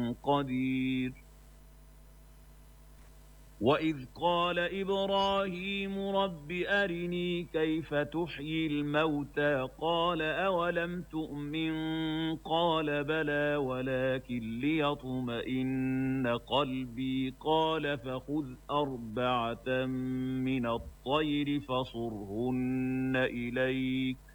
قدير. وإذ قال إبراهيم رب أرني كيف تحيي الموتى قال أولم تؤمن قال بلى ولكن ليطمئن قلبي قال فخذ أربعة من الطير فصرهن إليك